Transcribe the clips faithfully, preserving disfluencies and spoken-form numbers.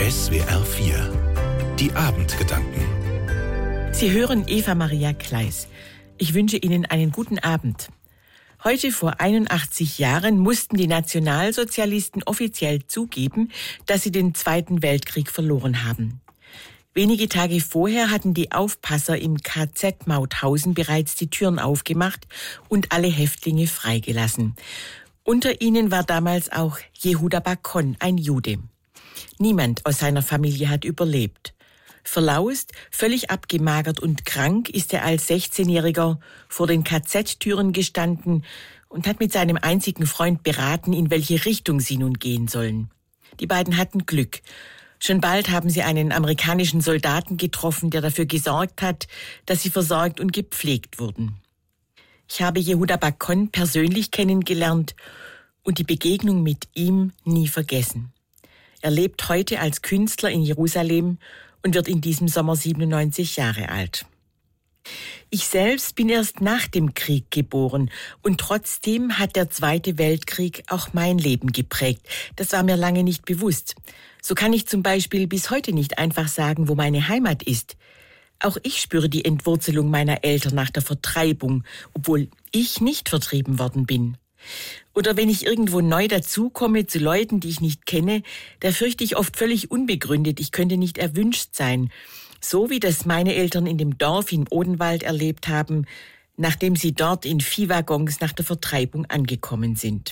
S W R vier. Die Abendgedanken. Sie hören Eva Maria Kleis. Ich wünsche Ihnen einen guten Abend. Heute vor einundachtzig Jahren mussten die Nationalsozialisten offiziell zugeben, dass sie den Zweiten Weltkrieg verloren haben. Wenige Tage vorher hatten die Aufpasser im K Z Mauthausen bereits die Türen aufgemacht und alle Häftlinge freigelassen. Unter ihnen war damals auch Yehuda Bakon, ein Jude. Niemand aus seiner Familie hat überlebt. Verlaust, völlig abgemagert und krank ist er als sechzehnjähriger vor den K Z-Türen gestanden und hat mit seinem einzigen Freund beraten, in welche Richtung sie nun gehen sollen. Die beiden hatten Glück. Schon bald haben sie einen amerikanischen Soldaten getroffen, der dafür gesorgt hat, dass sie versorgt und gepflegt wurden. Ich habe Yehuda Bakon persönlich kennengelernt und die Begegnung mit ihm nie vergessen. Er lebt heute als Künstler in Jerusalem und wird in diesem Sommer siebenundneunzig Jahre alt. Ich selbst bin erst nach dem Krieg geboren und trotzdem hat der Zweite Weltkrieg auch mein Leben geprägt. Das war mir lange nicht bewusst. So kann ich zum Beispiel bis heute nicht einfach sagen, wo meine Heimat ist. Auch ich spüre die Entwurzelung meiner Eltern nach der Vertreibung, obwohl ich nicht vertrieben worden bin. Oder wenn ich irgendwo neu dazukomme zu Leuten, die ich nicht kenne, da fürchte ich oft völlig unbegründet, ich könnte nicht erwünscht sein. So wie das meine Eltern in dem Dorf im Odenwald erlebt haben, nachdem sie dort in Viehwaggons nach der Vertreibung angekommen sind.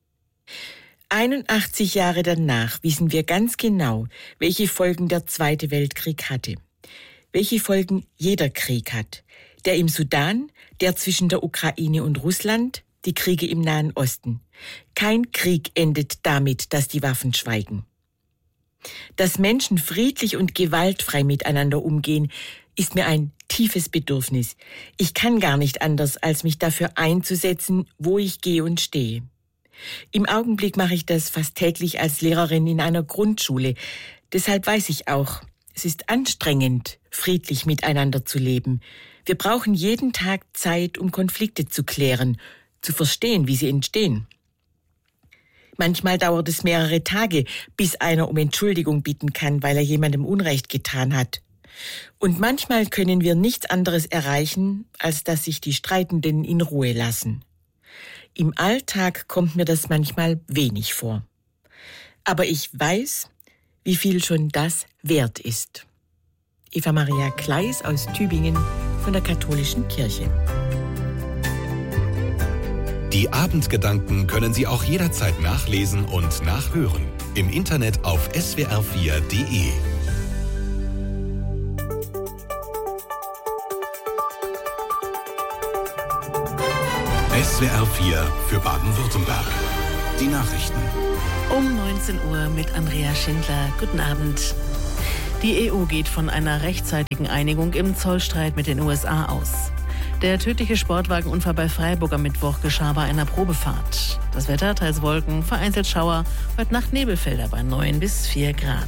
einundachtzig Jahre danach wissen wir ganz genau, welche Folgen der Zweite Weltkrieg hatte. Welche Folgen jeder Krieg hat. Der im Sudan, der zwischen der Ukraine und Russland, die Kriege im Nahen Osten. Kein Krieg endet damit, dass die Waffen schweigen. Dass Menschen friedlich und gewaltfrei miteinander umgehen, ist mir ein tiefes Bedürfnis. Ich kann gar nicht anders, als mich dafür einzusetzen, wo ich gehe und stehe. Im Augenblick mache ich das fast täglich als Lehrerin in einer Grundschule. Deshalb weiß ich auch, es ist anstrengend, friedlich miteinander zu leben. Wir brauchen jeden Tag Zeit, um Konflikte zu klären, zu verstehen, wie sie entstehen. Manchmal dauert es mehrere Tage, bis einer um Entschuldigung bitten kann, weil er jemandem Unrecht getan hat. Und manchmal können wir nichts anderes erreichen, als dass sich die Streitenden in Ruhe lassen. Im Alltag kommt mir das manchmal wenig vor. Aber ich weiß, wie viel schon das wert ist. Eva Maria Kleis aus Tübingen von der Katholischen Kirche. Die Abendgedanken können Sie auch jederzeit nachlesen und nachhören. Im Internet auf S W R vier Punkt de. S W R vier für Baden-Württemberg. Die Nachrichten. Um neunzehn Uhr mit Andrea Schindler. Guten Abend. Die E U geht von einer rechtzeitigen Einigung im Zollstreit mit den U S A aus. Der tödliche Sportwagenunfall bei Freiburg am Mittwoch geschah bei einer Probefahrt. Das Wetter, teils Wolken, vereinzelt Schauer, heute Nacht Nebelfelder bei neun bis vier Grad.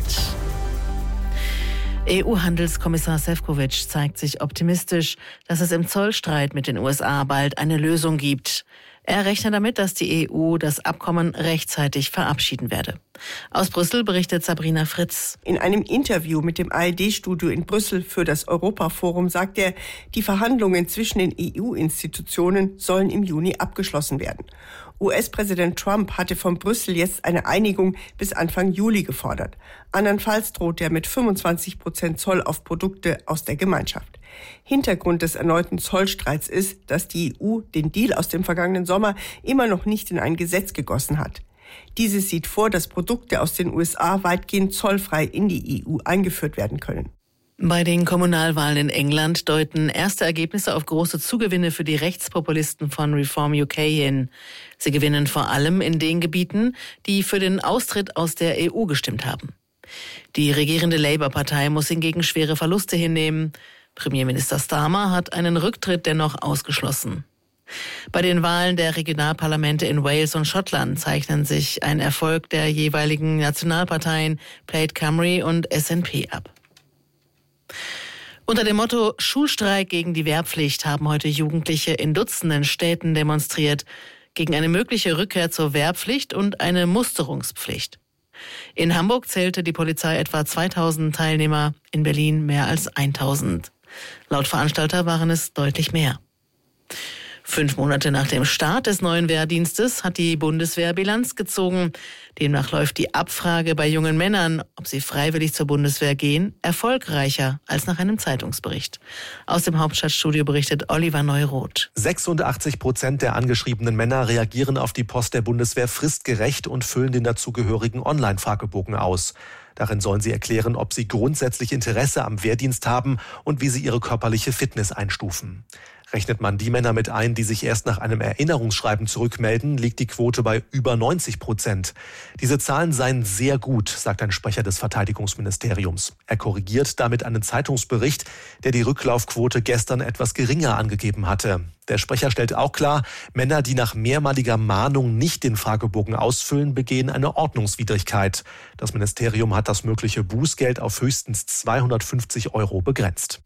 E U-Handelskommissar Šefčovič zeigt sich optimistisch, dass es im Zollstreit mit den U S A bald eine Lösung gibt. Er rechnet damit, dass die E U das Abkommen rechtzeitig verabschieden werde. Aus Brüssel berichtet Sabrina Fritz. In einem Interview mit dem A R D-Studio in Brüssel für das Europaforum sagt er, die Verhandlungen zwischen den E U-Institutionen sollen im Juni abgeschlossen werden. U S-Präsident Trump hatte von Brüssel jetzt eine Einigung bis Anfang Juli gefordert. Andernfalls droht er mit fünfundzwanzig Prozent Zoll auf Produkte aus der Gemeinschaft. Hintergrund des erneuten Zollstreits ist, dass die E U den Deal aus dem vergangenen Sommer immer noch nicht in ein Gesetz gegossen hat. Dieses sieht vor, dass Produkte aus den U S A weitgehend zollfrei in die E U eingeführt werden können. Bei den Kommunalwahlen in England deuten erste Ergebnisse auf große Zugewinne für die Rechtspopulisten von Reform U K hin. Sie gewinnen vor allem in den Gebieten, die für den Austritt aus der E U gestimmt haben. Die regierende Labour-Partei muss hingegen schwere Verluste hinnehmen. Premierminister Starmer hat einen Rücktritt dennoch ausgeschlossen. Bei den Wahlen der Regionalparlamente in Wales und Schottland zeichnen sich ein Erfolg der jeweiligen Nationalparteien Plaid Cymru und S N P ab. Unter dem Motto Schulstreik gegen die Wehrpflicht haben heute Jugendliche in Dutzenden Städten demonstriert, gegen eine mögliche Rückkehr zur Wehrpflicht und eine Musterungspflicht. In Hamburg zählte die Polizei etwa zweitausend Teilnehmer, in Berlin mehr als eintausend. Laut Veranstalter waren es deutlich mehr. Fünf Monate nach dem Start des neuen Wehrdienstes hat die Bundeswehr Bilanz gezogen. Demnach läuft die Abfrage bei jungen Männern, ob sie freiwillig zur Bundeswehr gehen, erfolgreicher als nach einem Zeitungsbericht. Aus dem Hauptstadtstudio berichtet Oliver Neuroth. sechsundachtzig Prozent der angeschriebenen Männer reagieren auf die Post der Bundeswehr fristgerecht und füllen den dazugehörigen Online-Fragebogen aus. Darin sollen sie erklären, ob sie grundsätzlich Interesse am Wehrdienst haben und wie sie ihre körperliche Fitness einstufen. Rechnet man die Männer mit ein, die sich erst nach einem Erinnerungsschreiben zurückmelden, liegt die Quote bei über neunzig Prozent. Diese Zahlen seien sehr gut, sagt ein Sprecher des Verteidigungsministeriums. Er korrigiert damit einen Zeitungsbericht, der die Rücklaufquote gestern etwas geringer angegeben hatte. Der Sprecher stellt auch klar, Männer, die nach mehrmaliger Mahnung nicht den Fragebogen ausfüllen, begehen eine Ordnungswidrigkeit. Das Ministerium hat das mögliche Bußgeld auf höchstens zweihundertfünfzig Euro begrenzt.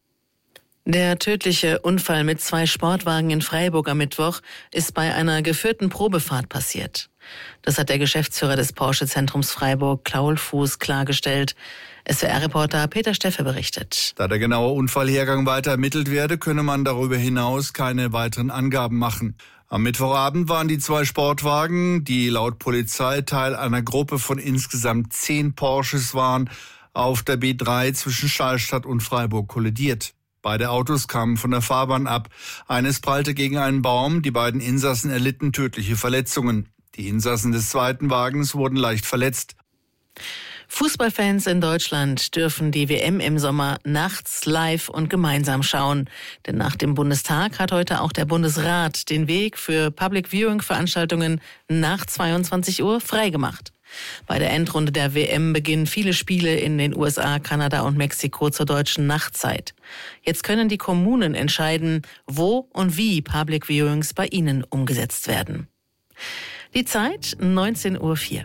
Der tödliche Unfall mit zwei Sportwagen in Freiburg am Mittwoch ist bei einer geführten Probefahrt passiert. Das hat der Geschäftsführer des Porsche-Zentrums Freiburg, Klaul Fuß, klargestellt. S W R-Reporter Peter Steffe berichtet. Da der genaue Unfallhergang weiter ermittelt werde, könne man darüber hinaus keine weiteren Angaben machen. Am Mittwochabend waren die zwei Sportwagen, die laut Polizei Teil einer Gruppe von insgesamt zehn Porsches waren, auf der B drei zwischen Schallstadt und Freiburg kollidiert. Beide Autos kamen von der Fahrbahn ab. Eines prallte gegen einen Baum, die beiden Insassen erlitten tödliche Verletzungen. Die Insassen des zweiten Wagens wurden leicht verletzt. Fußballfans in Deutschland dürfen die W M im Sommer nachts live und gemeinsam schauen. Denn nach dem Bundestag hat heute auch der Bundesrat den Weg für Public-Viewing-Veranstaltungen nach zweiundzwanzig Uhr freigemacht. Bei der Endrunde der W M beginnen viele Spiele in den U S A, Kanada und Mexiko zur deutschen Nachtzeit. Jetzt können die Kommunen entscheiden, wo und wie Public Viewings bei ihnen umgesetzt werden. Die Zeit neunzehn Uhr vier.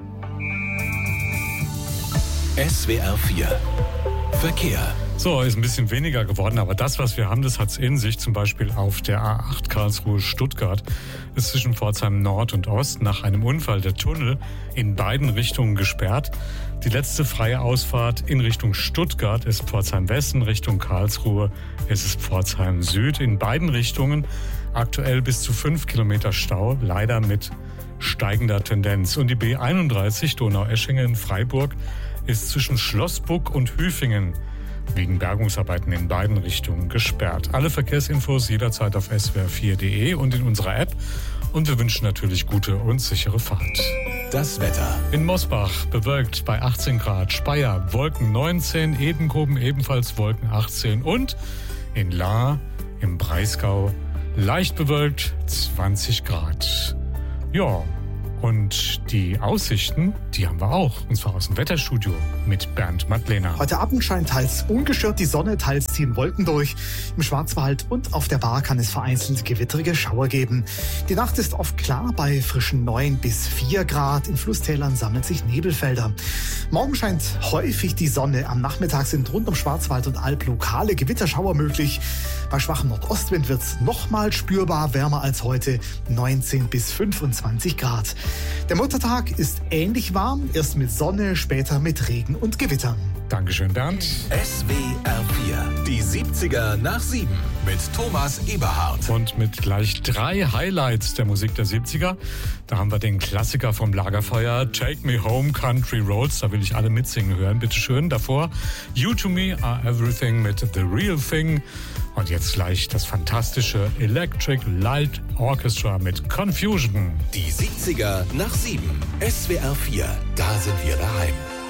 S W R vier Verkehr. So, ist ein bisschen weniger geworden, aber das, was wir haben, das hat's in sich. Zum Beispiel auf der A acht Karlsruhe-Stuttgart ist zwischen Pforzheim Nord und Ost nach einem Unfall der Tunnel in beiden Richtungen gesperrt. Die letzte freie Ausfahrt in Richtung Stuttgart ist Pforzheim West, in Richtung Karlsruhe ist es Pforzheim Süd. In beiden Richtungen aktuell bis zu fünf Kilometer Stau, leider mit steigender Tendenz. Und die B einunddreißig Donaueschingen in Freiburg ist zwischen Schlossbuck und Hüfingen wegen Bergungsarbeiten in beiden Richtungen gesperrt. Alle Verkehrsinfos jederzeit auf S W R vier punkt de und in unserer App. Und wir wünschen natürlich gute und sichere Fahrt. Das Wetter. In Mosbach bewölkt bei achtzehn Grad, Speyer Wolken neunzehn, Edenkoben ebenfalls Wolken achtzehn und in Lahr im Breisgau leicht bewölkt zwanzig Grad. Ja, und die Aussichten, die haben wir auch, und zwar aus dem Wetterstudio mit Bernd Madlener. Heute Abend scheint teils ungestört die Sonne, teils ziehen Wolken durch. Im Schwarzwald und auf der Baar kann es vereinzelt gewittrige Schauer geben. Die Nacht ist oft klar bei frischen neun bis vier Grad. In Flusstälern sammeln sich Nebelfelder. Morgen scheint häufig die Sonne. Am Nachmittag sind rund um Schwarzwald und Alb lokale Gewitterschauer möglich. Bei schwachem Nordostwind wird es nochmal spürbar wärmer als heute, neunzehn bis fünfundzwanzig Grad. Der Muttertag ist ähnlich warm, erst mit Sonne, später mit Regen und Gewittern. Dankeschön, Bernd. S W R vier, die siebziger nach sieben mit Thomas Eberhardt. Und mit gleich drei Highlights der Musik der siebziger. Da haben wir den Klassiker vom Lagerfeuer, Take Me Home, Country Roads. Da will ich alle mitsingen hören, bitteschön. Davor You To Me Are Everything mit The Real Thing. Und jetzt gleich das fantastische Electric Light Orchestra mit Confusion. Die siebziger nach sieben. S W R vier, da sind wir daheim.